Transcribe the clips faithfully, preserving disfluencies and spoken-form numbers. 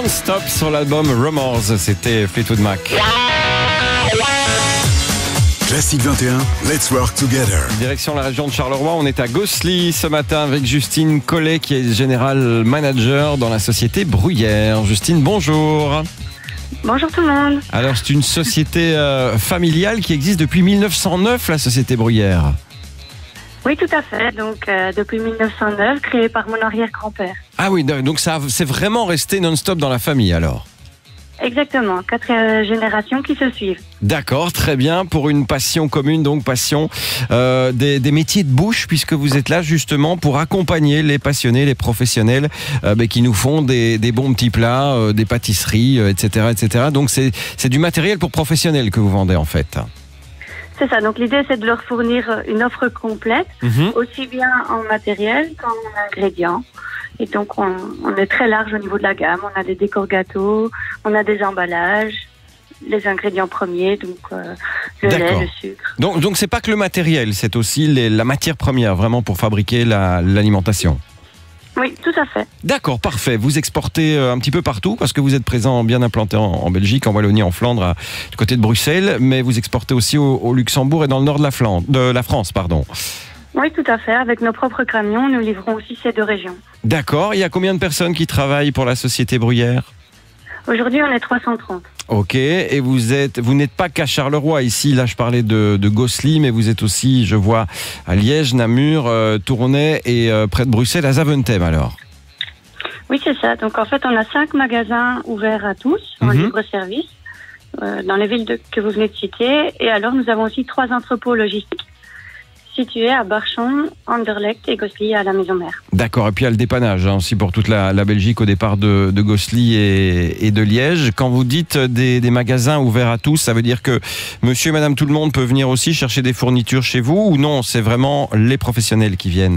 Non-Stop sur l'album Rumors, c'était Fleetwood Mac. Classique vingt et un, let's work together. Direction la région de Charleroi, on est à Gosselies ce matin avec Justine Collet qui est General Manager dans la société Bruyère. Justine, bonjour. Bonjour tout le monde. Alors c'est une société euh, familiale qui existe depuis mille neuf cent neuf, la société Bruyère. Oui, tout à fait. Donc euh, depuis mille neuf cent neuf, créée par mon arrière-grand-père. Ah oui, donc ça c'est vraiment resté non-stop dans la famille alors. Exactement, quatre euh, générations qui se suivent. D'accord, très bien, pour une passion commune, donc passion euh, des, des métiers de bouche, puisque vous êtes là justement pour accompagner les passionnés, les professionnels euh, bah, qui nous font des, des bons petits plats, euh, des pâtisseries, euh, et cetera, et cetera. Donc c'est, c'est du matériel pour professionnels que vous vendez en fait. C'est ça, donc l'idée c'est de leur fournir une offre complète, Mmh. aussi bien en matériel qu'en ingrédients. Et donc on, on est très large au niveau de la gamme, on a des décors gâteaux, on a des emballages, les ingrédients premiers, donc euh, le D'accord. lait, le sucre. Donc donc c'est pas que le matériel, c'est aussi les, la matière première vraiment pour fabriquer la, l'alimentation. Oui, tout à fait. D'accord, parfait. Vous exportez un petit peu partout parce que vous êtes présent, bien implanté en, en Belgique, en Wallonie, en Flandre, à, du côté de Bruxelles, mais vous exportez aussi au, au Luxembourg et dans le nord de la, Flandre, de la France, pardon. Oui, tout à fait. Avec nos propres camions, nous livrons aussi ces deux régions. D'accord. Il y a combien de personnes qui travaillent pour la société Bruyère ? Aujourd'hui, on est trois cent trente. Ok. Et vous êtes, vous n'êtes pas qu'à Charleroi ici. Là, je parlais de, de Gosselies, mais vous êtes aussi, je vois, à Liège, Namur, euh, Tournai et euh, près de Bruxelles, à Zaventem alors. Oui, c'est ça. Donc, en fait, on a cinq magasins ouverts à tous, en Mhm. libre-service, euh, dans les villes de, que vous venez de citer. Et alors, nous avons aussi trois entrepôts logistiques situés à Barchon, Anderlecht et Gosselies à la Maison Mère. D'accord. Et puis il y a le dépannage hein, aussi pour toute la, la Belgique au départ de, de Gosselies et, et de Liège. Quand vous dites des, des magasins ouverts à tous, ça veut dire que monsieur et madame tout le monde peut venir aussi chercher des fournitures chez vous ou non, c'est vraiment les professionnels qui viennent ?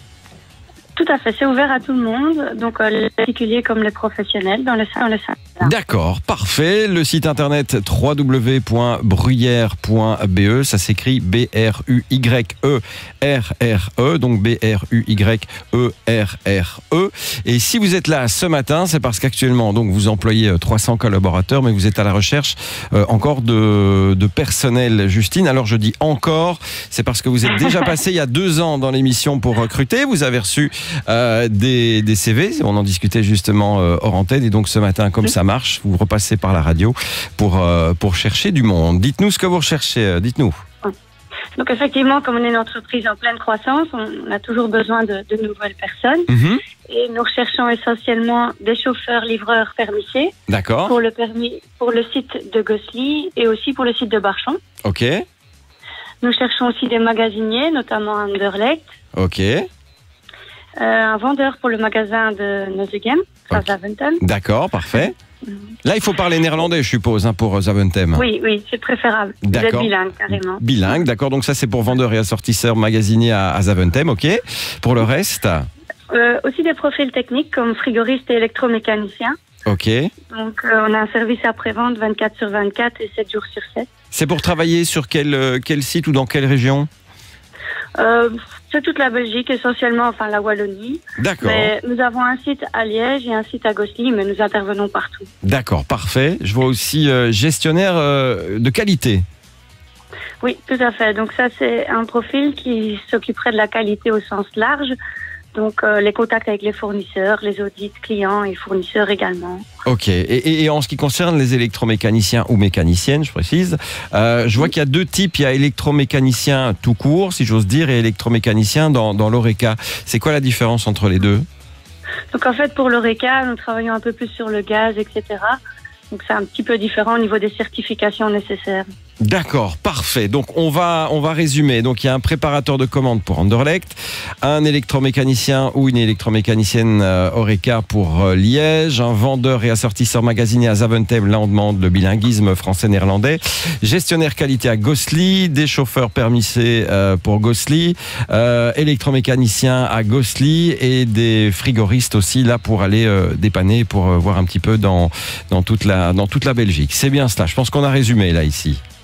Tout à fait, c'est ouvert à tout le monde, donc euh, les particuliers comme les professionnels dans le dans le sein. D'accord, parfait. Le site internet w w w point bruyère point b e, ça s'écrit B R U Y E R R E, donc B R U Y E R R E. Et si vous êtes là ce matin, c'est parce qu'actuellement, donc vous employez trois cents collaborateurs, mais vous êtes à la recherche euh, encore de, de personnel, Justine. Alors je dis encore, c'est parce que vous êtes déjà passé il y a deux ans dans l'émission pour recruter. Vous avez reçu Euh, des, des C V, on en discutait justement euh, hors antenne, et donc ce matin, comme ça marche, vous repassez par la radio pour, euh, pour chercher du monde. Dites-nous ce que vous recherchez, euh, dites-nous. Donc effectivement, comme on est une entreprise en pleine croissance, on a toujours besoin de, de nouvelles personnes. Mmh. Et nous recherchons essentiellement des chauffeurs, livreurs, permissés D'accord, pour le permis, pour le site de Gosselies et aussi pour le site de Barchon. ok, Nous cherchons aussi des magasiniers, notamment à Anderlecht. ok, Euh, un vendeur pour le magasin de Nozegem, à Ok. Zaventem. d'accord, parfait. Là, il faut parler néerlandais, je suppose, hein, pour Zaventem. Oui, oui, c'est préférable. Vous êtes D'accord. bilingue, carrément. Bilingue, d'accord, donc ça c'est pour vendeurs et assortisseurs magasiniers à, à Zaventem, ok. Pour le reste, Euh, aussi des profils techniques comme frigoristes et électromécaniciens. ok. Donc, euh, on a un service après-vente vingt-quatre sur vingt-quatre et sept jours sur sept. C'est pour travailler sur quel, euh, quel site ou dans quelle région ? Euh, c'est toute la Belgique, essentiellement, enfin la Wallonie. D'accord. Mais nous avons un site à Liège et un site à Gosselies, mais nous intervenons partout. D'accord, parfait. Je vois aussi euh, gestionnaire euh, de qualité. Oui, tout à fait. Donc ça, c'est un profil qui s'occuperait de la qualité au sens large. Donc euh, les contacts avec les fournisseurs, les audits clients et fournisseurs également. Ok. Et, et, et en ce qui concerne les électromécaniciens ou mécaniciennes, je précise, euh, je vois qu'il y a deux types. Il y a électromécanicien tout court, si j'ose dire, et électromécanicien dans, dans l'Oreca. C'est quoi la différence entre les deux ? Donc en fait, pour l'Oreca, nous travaillons un peu plus sur le gaz, et cetera. Donc c'est un petit peu différent au niveau des certifications nécessaires. D'accord, parfait. Donc on va on va résumer. Donc il y a un préparateur de commande pour Anderlecht, un électromécanicien ou une électromécanicienne euh, Oreca pour euh, Liège, un vendeur et assortisseur magasinier à Zaventem. Là on demande le bilinguisme français-néerlandais. Gestionnaire qualité à Gosselies, des chauffeurs permissés euh, pour Gosselies, euh, électromécanicien à Gosselies et des frigoristes aussi là pour aller euh, dépanner, pour euh, voir un petit peu dans dans toute la dans toute la Belgique. C'est bien cela. Je pense qu'on a résumé là ici.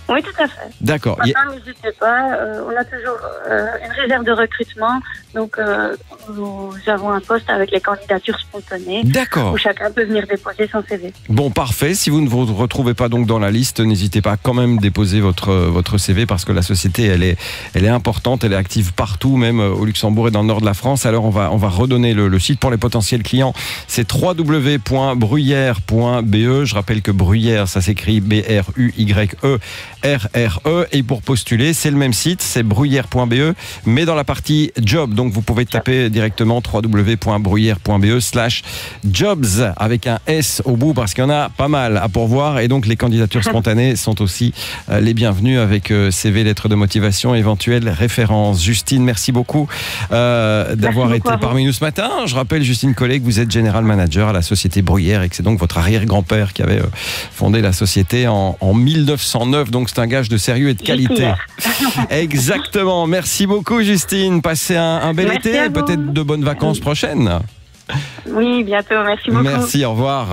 Oui, tout à fait. D'accord. Maintenant, n'hésitez pas, euh, on a toujours euh, une réserve de recrutement, donc euh, nous avons un poste avec les candidatures spontanées. D'accord. Où chacun peut venir déposer son C V. Bon, parfait. Si vous ne vous retrouvez pas donc dans la liste, n'hésitez pas à quand même déposer votre votre C V parce que la société, elle est elle est importante, elle est active partout, même au Luxembourg et dans le nord de la France. Alors on va on va redonner le, le site pour les potentiels clients. C'est w w w point bruyère point b e. Je rappelle que Bruyère, ça s'écrit B R U Y E R R E. Et pour postuler, c'est le même site, c'est bruyère point b e, mais dans la partie job. Donc vous pouvez taper directement w w w point bruyère point b e slash jobs avec un S au bout parce qu'il y en a pas mal à pourvoir et donc les candidatures spontanées sont aussi euh, les bienvenues avec euh, C V, lettres de motivation, éventuelles références. Justine, merci beaucoup euh, d'avoir merci beaucoup été parmi nous ce matin. Je rappelle, Justine Collet, que vous êtes General Manager à la société Bruyère et que c'est donc votre arrière-grand-père qui avait euh, fondé la société en, en mille neuf cent neuf. Donc c'est un gage de sérieux et de qualité. Exactement. Merci beaucoup, Justine. Passez un, un bel merci été et peut-être de bonnes vacances prochaines. Oui, bientôt. Merci beaucoup. Merci, au revoir.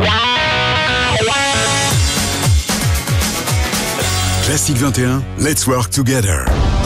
Classique vingt et un, let's work together.